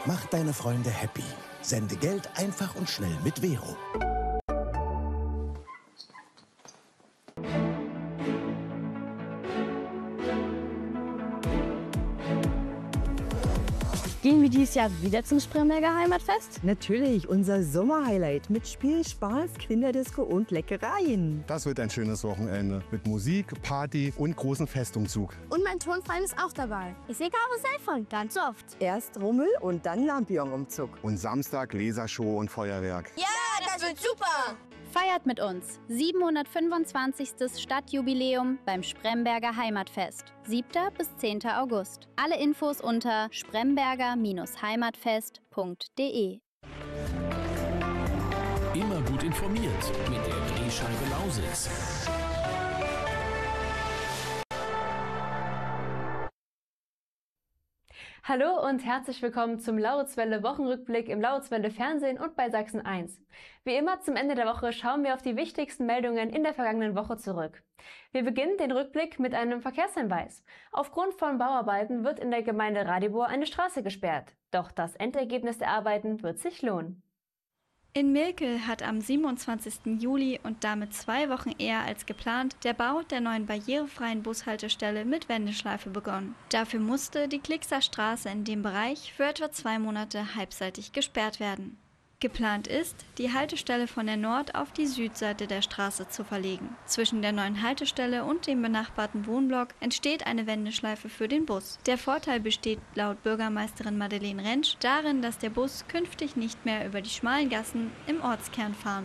Mach deine Freunde happy. Sende Geld einfach und schnell mit Vero. Gehen wir dieses Jahr wieder zum Spremberger Heimatfest? Natürlich, unser Sommerhighlight mit Spiel, Spaß, Kinderdisco und Leckereien. Das wird ein schönes Wochenende mit Musik, Party und großem Festumzug. Und mein Turnverein ist auch dabei. Ich sehe Karussell von ganz oft. Erst Rummel und dann Lampion-Umzug. Und Samstag Lasershow und Feuerwerk. Ja, das wird super! Feiert mit uns 725. Stadtjubiläum beim Spremberger Heimatfest. 7. bis 10. August. Alle Infos unter spremberger-heimatfest.de. Immer gut informiert mit der Drehscheibe Lausitz. Hallo und herzlich willkommen zum Lauritzwelle Wochenrückblick im Lauritzwelle Fernsehen und bei Sachsen 1. Wie immer zum Ende der Woche schauen wir auf die wichtigsten Meldungen in der vergangenen Woche zurück. Wir beginnen den Rückblick mit einem Verkehrshinweis. Aufgrund von Bauarbeiten wird in der Gemeinde Radibor eine Straße gesperrt. Doch das Endergebnis der Arbeiten wird sich lohnen. In Milkel hat am 27. Juli und damit 2 Wochen eher als geplant der Bau der neuen barrierefreien Bushaltestelle mit Wendeschleife begonnen. Dafür musste die Klickser Straße in dem Bereich für etwa 2 Monate halbseitig gesperrt werden. Geplant ist, die Haltestelle von der Nord- auf die Südseite der Straße zu verlegen. Zwischen der neuen Haltestelle und dem benachbarten Wohnblock entsteht eine Wendeschleife für den Bus. Der Vorteil besteht laut Bürgermeisterin Madeleine Rentsch darin, dass der Bus künftig nicht mehr über die schmalen Gassen im Ortskern fahren